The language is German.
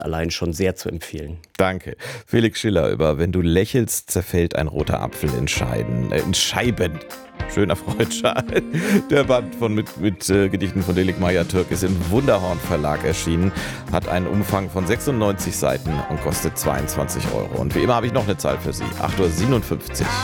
allein schon sehr zu empfehlen. Danke. Felix Schiller über Wenn du lächelst, zerfällt ein roter Apfel in Scheiben. Schöner Freudschal. Der Band mit Gedichten von Delik Meyer-Türk ist im Wunderhorn Verlag erschienen, hat einen Umfang von 96 Seiten und kostet 22 Euro. Und wie immer habe ich noch eine Zahl für Sie. 8:57 Uhr.